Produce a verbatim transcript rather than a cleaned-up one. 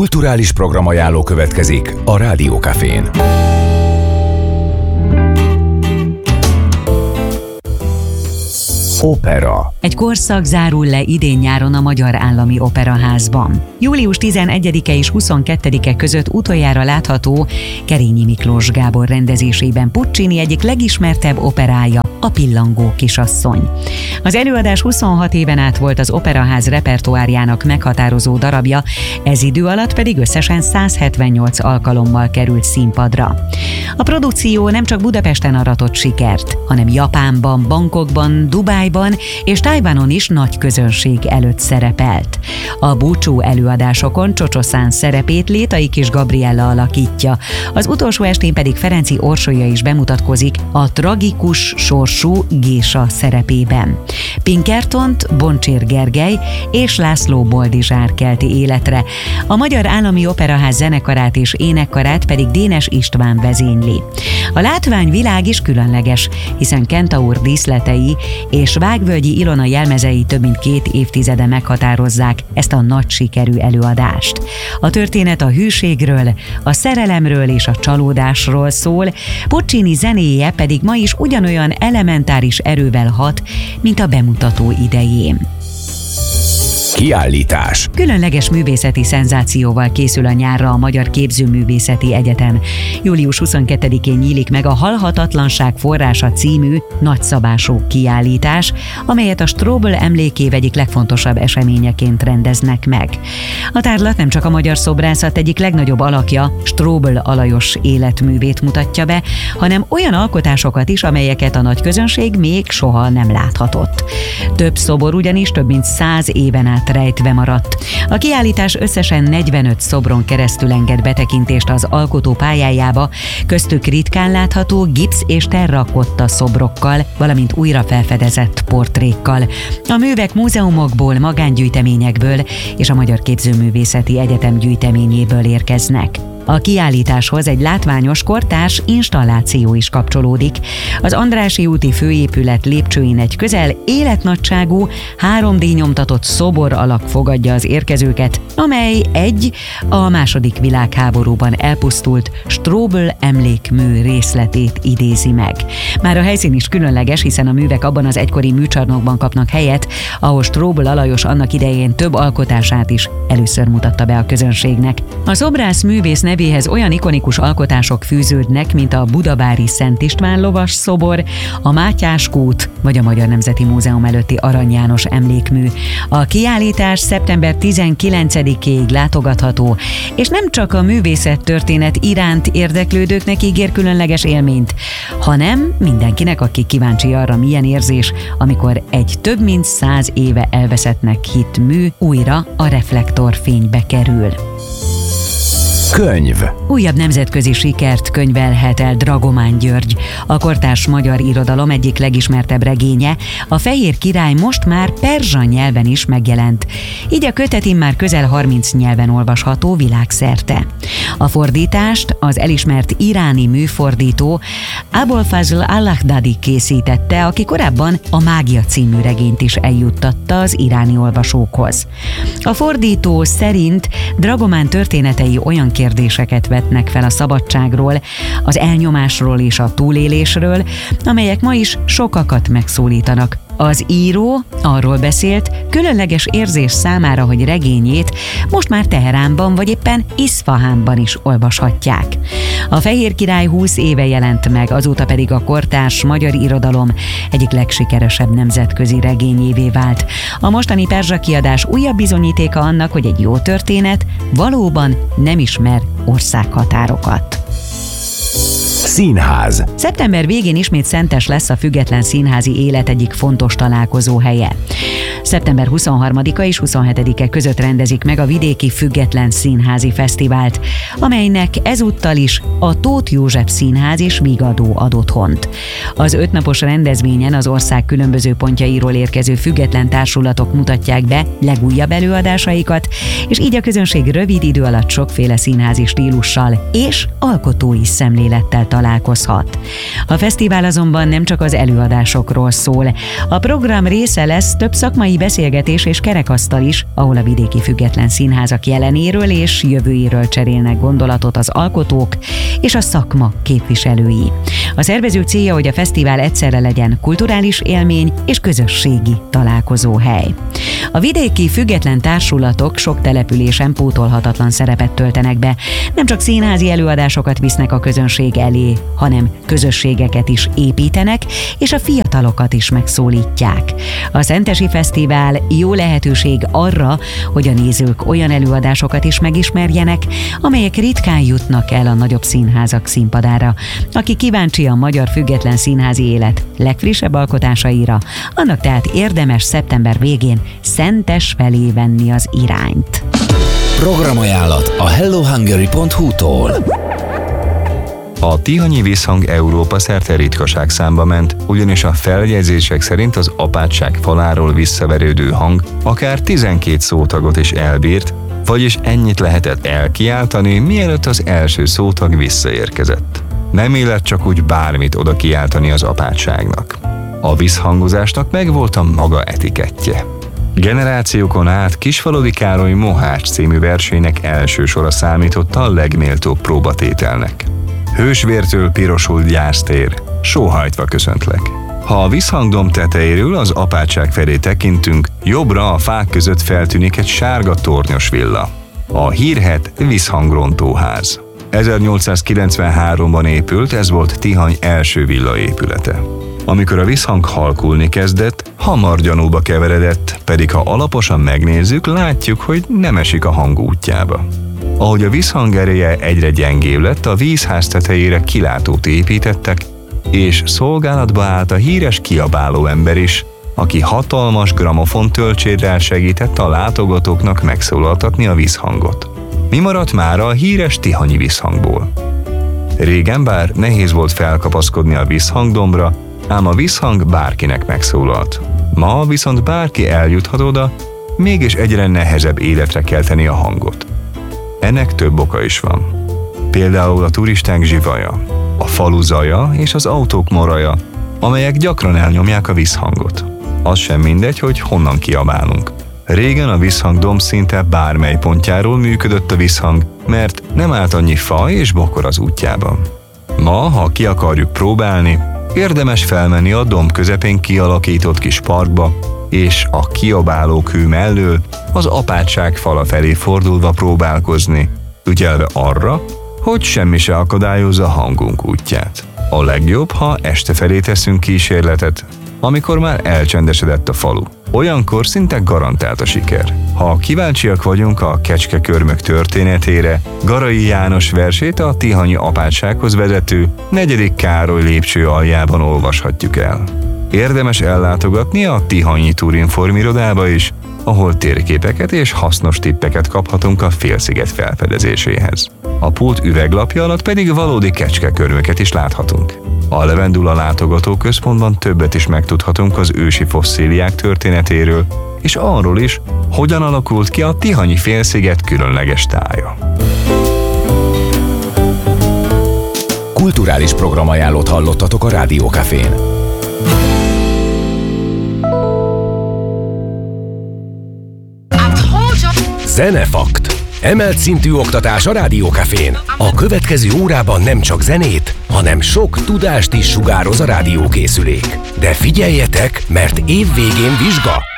Kulturális programajánló következik a Rádió Cafén. Opera. Egy korszak zárul le idén-nyáron a Magyar Állami Operaházban. július tizenegyedike és huszonkettedike között utoljára látható Kerényi Miklós Gábor rendezésében Puccini egyik legismertebb operája, a Pillangó kisasszony. Az előadás huszonhat éven át volt az Operaház repertoárjának meghatározó darabja, ez idő alatt pedig összesen száz hetvennyolc alkalommal került színpadra. A produkció nem csak Budapesten aratott sikert, hanem Japánban, Bangkokban, Dubájban és Tajvanon is nagy közönség előtt szerepelt. A búcsú előadásokon Csocsoszán szerepét Létai Kis Gabriella alakítja, az utolsó estén pedig Ferenczy Orsolya is bemutatkozik a tragikus sorsú Gésa szerepében. Pinkertont Boncsér Gergely és László Boldizsár kelti életre, a Magyar Állami Operaház zenekarát és énekkarát pedig Dénes István vezényli. A látványvilág is különleges, hiszen Kentaur díszletei és Vágvölgyi Ilona jelmezei több mint két évtizede meghatározzák ezt a nagy sikerű előadást. A történet a hűségről, a szerelemről és a csalódásról szól, Puccini zenéje pedig ma is ugyanolyan elementáris erővel hat, mint a bemutató idején. Kiállítás. Különleges művészeti szenzációval készül a nyárra a Magyar Képzőművészeti Egyetem. július huszonkettedikén nyílik meg a Halhatatlanság forrása című nagyszabású kiállítás, amelyet a Strobl emlékév egyik legfontosabb eseményeként rendeznek meg. A tárlat nem csak a magyar szobrászat egyik legnagyobb alakja, Strobl Alajos életművét mutatja be, hanem olyan alkotásokat is, amelyeket a nagy közönség még soha nem láthatott. Több szobor ugyanis több mint száz éven át rejtve maradt. A kiállítás összesen negyvenöt szobron keresztül enged betekintést az alkotó pályájába, köztük ritkán látható gipsz és terrakotta szobrokkal, valamint újra felfedezett portrékkal. A művek múzeumokból, magángyűjteményekből és a Magyar Képzőművészeti Egyetem gyűjteményéből érkeznek. A kiállításhoz egy látványos kortárs installáció is kapcsolódik. Az Andrássy úti főépület lépcsőin egy közel életnagyságú, három dé nyomtatott szobor alak fogadja az érkezőket, amely egy a második világháborúban elpusztult Strobl emlékmű részletét idézi meg. Már a helyszín is különleges, hiszen a művek abban az egykori műcsarnokban kapnak helyet, ahol Strobl Alajos annak idején több alkotását is először mutatta be a közönségnek. A szobrász művész nevéhez olyan ikonikus alkotások fűződnek, mint a Budavári Szent István lovas szobor, a Mátyás kút vagy a Magyar Nemzeti Múzeum előtti Arany János emlékmű. A kiállítás szeptember tizenkilencedikéig látogatható, és nem csak a művészettörténet iránt érdeklődőknek ígér különleges élményt, hanem mindenkinek, aki kíváncsi arra, milyen érzés, amikor egy több mint száz éve elveszettnek hitt mű újra a reflektorfénybe kerül. Könyv. Újabb nemzetközi sikert könyvelhet el Dragomán György. A kortárs magyar irodalom egyik legismertebb regénye, a Fehér Király most már perzsa nyelven is megjelent. Így a kötet immár közel harminc nyelven olvasható világszerte. A fordítást az elismert iráni műfordító Abolfazl al-Aghdadi készítette, aki korábban a Mágia című regényt is eljuttatta az iráni olvasókhoz. A fordító szerint Dragomán történetei olyan kérdéseket vetnek fel a szabadságról, az elnyomásról és a túlélésről, amelyek ma is sokakat megszólítanak. Az író arról beszélt, különleges érzés számára, hogy regényét most már Teheránban vagy éppen Iszfahánban is olvashatják. A Fehér Király húsz éve jelent meg, azóta pedig a kortárs magyar irodalom egyik legsikeresebb nemzetközi regényévé vált. A mostani perzsa kiadás újabb bizonyítéka annak, hogy egy jó történet valóban nem ismer országhatárokat. Színház. Szeptember végén ismét Szentes lesz a független színházi élet egyik fontos találkozó helye. szeptember huszonharmadika és huszonhetedike között rendezik meg a Vidéki Független Színházi Fesztivált, amelynek ezúttal is a Tóth József Színház és Vigadó ad otthont. Az ötnapos rendezvényen az ország különböző pontjairól érkező független társulatok mutatják be legújabb előadásaikat, és így a közönség rövid idő alatt sokféle színházi stílussal és alkotói szemlélettel találkozhat. A fesztivál azonban nem csak az előadásokról szól. A program része lesz több szakmai beszélgetés és kerekasztal is, ahol a vidéki független színházak jelenéről és jövőjéről cserélnek gondolatot az alkotók és a szakma képviselői. A szervezők célja, hogy a fesztivál egyszerre legyen kulturális élmény és közösségi találkozóhely. A vidéki független társulatok sok településen pótolhatatlan szerepet töltenek be. Nem csak színházi előadásokat visznek a közönség elé, hanem közösségeket is építenek, és a fiatalokat is megszólítják. A Szentesi Fesztivál jó lehetőség arra, hogy a nézők olyan előadásokat is megismerjenek, amelyek ritkán jutnak el a nagyobb színházak színpadára. Aki kíváncsi a magyar független színházi élet legfrissebb alkotásaira, annak tehát érdemes szeptember végén Szentes felé venni az irányt. Programajánlat a hello hungary pont hu-tól. A tihanyi visszhang Európa szerte ritkaság számba ment, ugyanis a feljegyzések szerint az apátság faláról visszaverődő hang akár tizenkét szótagot is elbírt, vagyis ennyit lehetett elkiáltani, mielőtt az első szótag visszaérkezett. Nem illett csak úgy bármit oda kiáltani az apátságnak. A visszhangozásnak megvolt a maga etikettje. Generációkon át Kisfaludi Károly Mohács című versének első sora számította a legméltóbb próbatételnek. Hősvértől pirosult gyásztér, sóhajtva köszöntlek. Ha a visszhangdom tetejéről az apátság felé tekintünk, jobbra a fák között feltűnik egy sárga tornyos villa. A hírhedt visszhangrontóház. ezernyolcszázkilencvenháromban épült, ez volt Tihany első villaépülete. Amikor a visszhang halkulni kezdett, hamar gyanúba keveredett, pedig ha alaposan megnézzük, látjuk, hogy nem esik a hang útjába. Ahogy a visszhang ereje egyre gyengébb lett, a vízház tetejére kilátót építettek, és szolgálatba állt a híres kiabáló ember is, aki hatalmas gramofon töltsérrel segített a látogatóknak megszólaltatni a visszhangot. Mi maradt már a híres tihanyi visszhangból? Régen bár nehéz volt felkapaszkodni a visszhangdombra, ám a visszhang bárkinek megszólalt. Ma viszont bárki eljuthat oda, mégis egyre nehezebb életre kelteni a hangot. Ennek több oka is van. Például a turisták zsivaja, a falu zaja és az autók moraja, amelyek gyakran elnyomják a visszhangot. Az sem mindegy, hogy honnan kiabálunk. Régen a visszhangdomb szinte bármely pontjáról működött a visszhang, mert nem állt annyi fa és bokor az útjában. Ma, ha ki akarjuk próbálni, érdemes felmenni a domb közepén kialakított kis parkba, és a kiabáló kő mellől az apátság fala felé fordulva próbálkozni, ügyelve arra, hogy semmi se akadályozza a hangunk útját. A legjobb, ha este felé teszünk kísérletet, amikor már elcsendesedett a falu. Olyankor szinte garantált a siker. Ha kíváncsiak vagyunk a kecskekörmök történetére, Garai János versét a tihanyi apátsághoz vezető negyedik Károly lépcső aljában olvashatjuk el. Érdemes ellátogatni a Tihanyi Turinform irodába is, ahol térképeket és hasznos tippeket kaphatunk a félsziget felfedezéséhez. A pult üveglapja alatt pedig valódi kecskekörmöket is láthatunk. A Levendula látogatóközpontban többet is megtudhatunk az ősi fosszíliák történetéről, és arról is, hogyan alakult ki a Tihanyi félsziget különleges tája. Kulturális programajánlót hallottatok a Rádió Cafén. Zenefakt. Emelt szintű oktatás a Rádió Cafén. A következő órában nem csak zenét, hanem sok tudást is sugároz a rádiókészülék. De figyeljetek, mert év végén vizsga!